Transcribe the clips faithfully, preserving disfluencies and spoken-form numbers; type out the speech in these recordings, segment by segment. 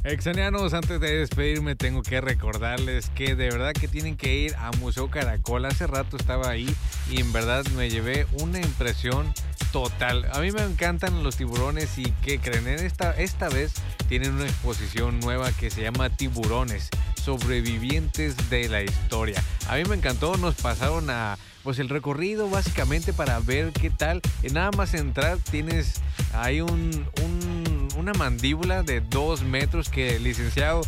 Exanianos, antes de despedirme tengo que recordarles que de verdad que tienen que ir a Museo Caracol. Hace rato estaba ahí y en verdad me llevé una impresión total. A mí me encantan los tiburones y ¿qué creen? Esta, esta vez tienen una exposición nueva que se llama Tiburones, sobrevivientes de la historia. A mí me encantó, nos pasaron a pues el recorrido básicamente para ver qué tal. Y nada más entrar tienes ahí un, un, una mandíbula de dos metros que el licenciado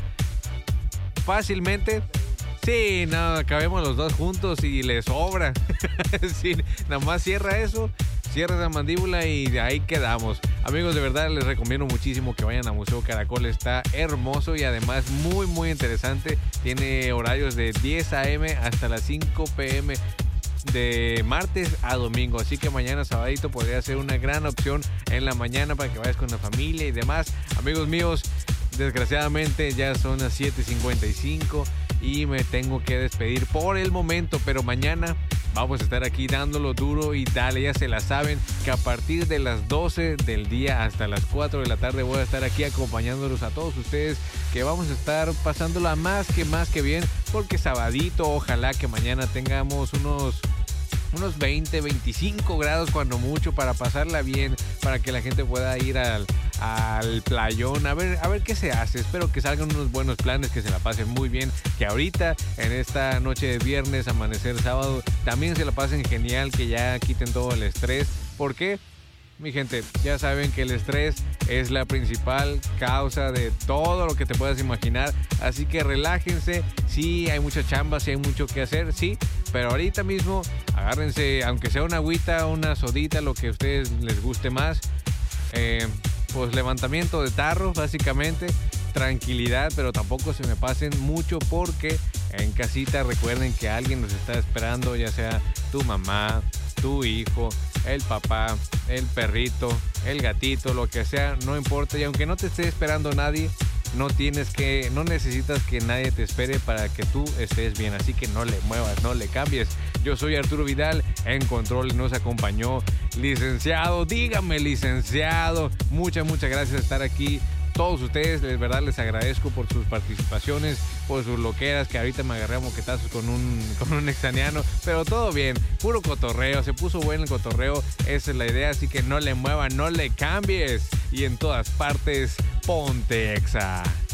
fácilmente, sí, no, cabemos los dos juntos y le sobra. Sí, nada más cierra eso, cierra esa mandíbula y de ahí quedamos. Amigos, de verdad les recomiendo muchísimo que vayan a Museo Caracol. Está hermoso y además muy muy interesante. Tiene horarios de diez a eme hasta las cinco pe eme de martes a domingo, así que mañana sabadito podría ser una gran opción en la mañana para que vayas con la familia y demás. Amigos míos, desgraciadamente ya son las siete cincuenta y cinco y me tengo que despedir por el momento, pero mañana vamos a estar aquí dándolo duro y dale, ya se la saben que a partir de las doce del día hasta las cuatro de la tarde voy a estar aquí acompañándolos a todos ustedes, que vamos a estar pasándola más que más que bien, porque sabadito, ojalá que mañana tengamos unos unos veinte, veinticinco grados cuando mucho, para pasarla bien, para que la gente pueda ir al, al playón, a ver, a ver qué se hace. Espero que salgan unos buenos planes, que se la pasen muy bien, que ahorita en esta noche de viernes, amanecer sábado, también se la pasen genial, que ya quiten todo el estrés. ¿Por qué? Mi gente, ya saben que el estrés es la principal causa de todo lo que te puedas imaginar, así que relájense. Sí, hay mucha chamba, sí hay mucho que hacer, sí, pero ahorita mismo agárrense, aunque sea una agüita, una sodita, lo que a ustedes les guste más, eh, pues levantamiento de tarro básicamente, tranquilidad, pero tampoco se me pasen mucho, porque en casita recuerden que alguien nos está esperando, ya sea tu mamá, tu hijo, el papá, el perrito, el gatito, lo que sea, no importa. Y aunque no te esté esperando nadie, no tienes que, no necesitas que nadie te espere para que tú estés bien. Así que no le muevas, no le cambies. Yo soy Arturo Vidal, en control nos acompañó licenciado. Dígame, licenciado. Muchas, muchas gracias por estar aquí. Todos ustedes, de verdad les agradezco por sus participaciones, por sus loqueras, que ahorita me agarré a moquetazos con un, con un exaniano, pero todo bien, puro cotorreo, se puso bueno el cotorreo, esa es la idea, así que no le muevas, no le cambies, y en todas partes, ponte Exa.